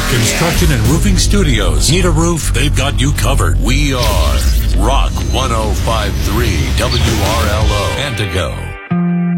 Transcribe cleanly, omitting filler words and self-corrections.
Construction and Roofing Studios. Need a roof? They've got you covered. We are Rock 105.3 WRLO Antigo.